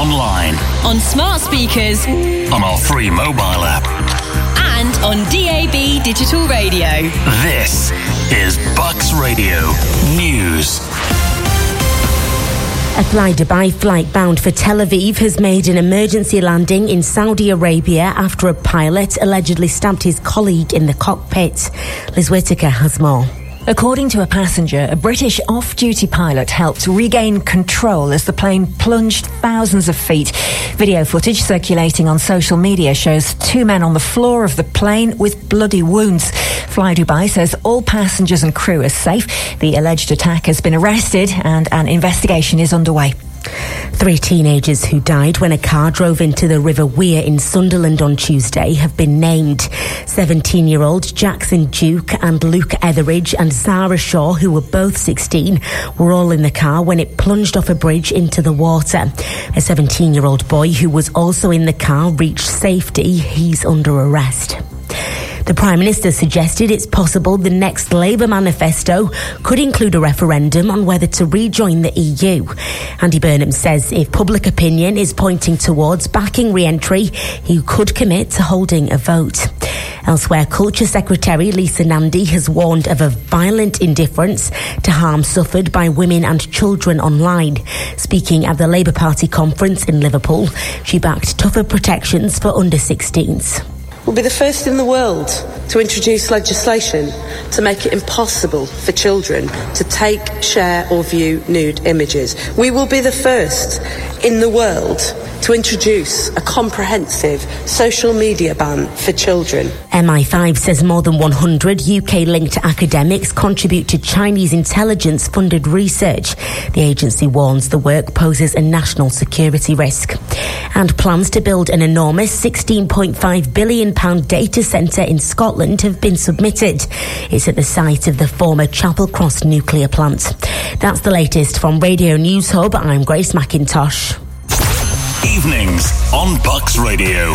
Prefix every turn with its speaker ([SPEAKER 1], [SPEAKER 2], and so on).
[SPEAKER 1] online,
[SPEAKER 2] on smart speakers,
[SPEAKER 1] on our free mobile app,
[SPEAKER 2] and on DAB digital radio.
[SPEAKER 1] This is Bucks Radio News.
[SPEAKER 3] A Fly Dubai flight bound for Tel Aviv has made an emergency landing in Saudi Arabia after a pilot allegedly stabbed his colleague in the cockpit. Liz Whittaker has more.
[SPEAKER 4] According to a passenger, a British off-duty pilot helped regain control as the plane plunged thousands of feet. Video footage circulating on social media shows two men on the floor of the plane with bloody wounds. Fly Dubai says all passengers and crew are safe. The alleged attack has been arrested and an investigation is underway.
[SPEAKER 3] 3 teenagers who died when a car drove into the River Wear in Sunderland on Tuesday have been named. 17-year-old Jackson Duke and Luke Etheridge and Zara Shaw, who were both 16, were all in the car when it plunged off a bridge into the water. A 17-year-old boy who was also in the car reached safety. He's under arrest. The Prime Minister suggested it's possible the next Labour manifesto could include a referendum on whether to rejoin the EU. Andy Burnham says if public opinion is pointing towards backing re-entry, he could commit to holding a vote. Elsewhere, Culture Secretary Lisa Nandy has warned of a violent indifference to harm suffered by women and children online. Speaking at the Labour Party conference in Liverpool, she backed tougher protections for under-16s.
[SPEAKER 5] We'll be the first in the world to introduce legislation to make it impossible for children to take, share or view nude images. We will be the first in the world to introduce a comprehensive social media ban for children.
[SPEAKER 3] MI5 says more than 100 UK-linked academics contribute to Chinese intelligence-funded research. The agency warns the work poses a national security risk. And plans to build an enormous £16.5 billion data centre in Scotland have been submitted. It's at the site of the former Chapel Cross nuclear plant. That's the latest from Radio News Hub. I'm Grace McIntosh.
[SPEAKER 1] Evenings on Bucks Radio.